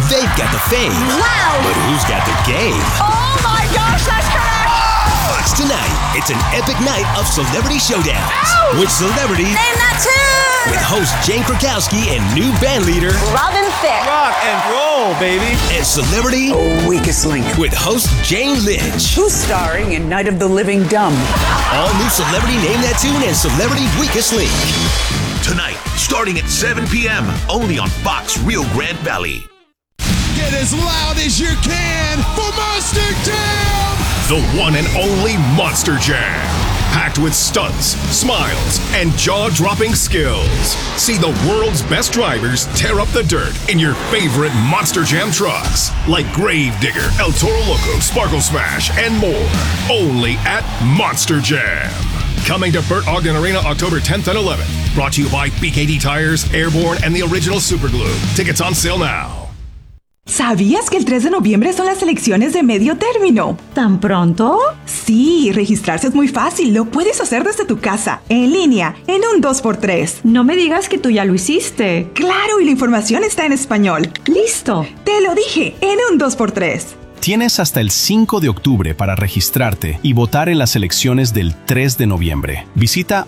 They've got the fame. Wow! But who's got the game? Oh my gosh, that's correct! Fox tonight. It's an epic night of celebrity showdowns. Ow! With celebrity. Name that tune! With host Jane Krakowski and new band leader Robin Thicke. Rock and roll, baby. And celebrity Weakest Link. with host Jane Lynch. Who's starring in Night of the Living Dumb? All new Celebrity Name That Tune and Celebrity Weakest Link. Tonight, starting at 7 p.m., only on Fox Rio Grande Valley. Get as loud as you can for Monster Jam! The one and only Monster Jam. Packed with stunts, smiles, and jaw-dropping skills. See the world's best drivers tear up the dirt in your favorite Monster Jam trucks. Like Gravedigger, El Toro Loco, Sparkle Smash, and more. Only at Monster Jam. Coming to Burt Ogden Arena October 10th and 11th. Brought to you by BKD Tires, Airborne, and the Original Superglue. Tickets on sale now. ¿Sabías que el 3 de noviembre son las elecciones de medio término? ¿Tan pronto? Sí, registrarse es muy fácil. Lo puedes hacer desde tu casa, en línea, en un 2x3. No me digas que tú ya lo hiciste. Claro, y la información está en español. ¡Listo! Te lo dije, en un 2x3. Tienes hasta el 5 de octubre para registrarte y votar en las elecciones del 3 de noviembre. Visita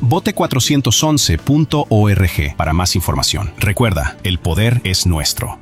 vote411.org para más información. Recuerda, el poder es nuestro.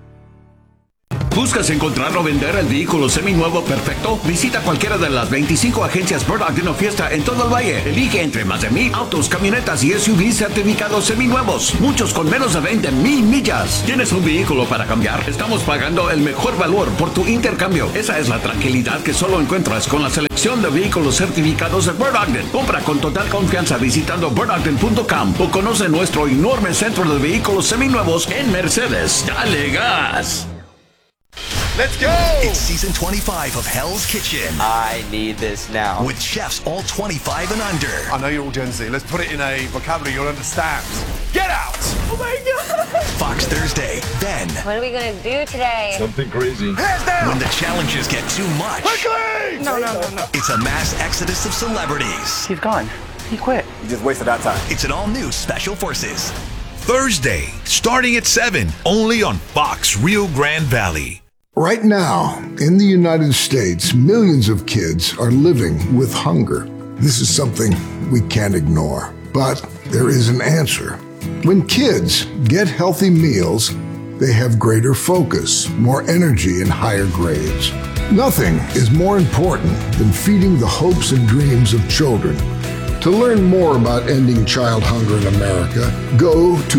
¿Buscas encontrar o vender el vehículo seminuevo perfecto? Visita cualquiera de las 25 agencias Burt Ogden o Fiesta en todo el valle. Elige entre más de 1,000 autos, camionetas y SUVs certificados seminuevos. Muchos con menos de 20,000 millas. ¿Tienes un vehículo para cambiar? Estamos pagando el mejor valor por tu intercambio. Esa es la tranquilidad que solo encuentras con la selección de vehículos certificados de Burt Ogden. Compra con total confianza visitando burtogden.com o conoce nuestro enorme centro de vehículos seminuevos en Mercedes. ¡Dale gas! Let's go! It's season 25 of Hell's Kitchen. I need this now. With chefs all 25 and under. I know you're all Gen Z. Let's put it in a vocabulary you'll understand. Get out! Oh my God! Fox Thursday. Then. What are we gonna do today? Something crazy. Hands down! When the challenges get too much. Quickly! No. It's a mass exodus of celebrities. He's gone. He quit. You just wasted our time. It's an all-new Special Forces. Thursday, starting at 7, only on Fox Rio Grande Valley. Right now, in the United States, millions of kids are living with hunger. This is something we can't ignore, but there is an answer. When kids get healthy meals, they have greater focus, more energy, and higher grades. Nothing is more important than feeding the hopes and dreams of children. To learn more about ending child hunger in America, go to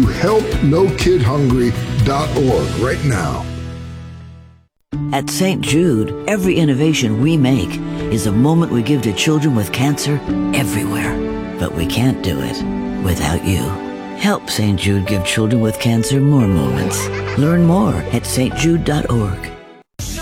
helpnokidhungry.org right now. At St. Jude, every innovation we make is a moment we give to children with cancer everywhere. But we can't do it without you. Help St. Jude give children with cancer more moments. Learn more at stjude.org.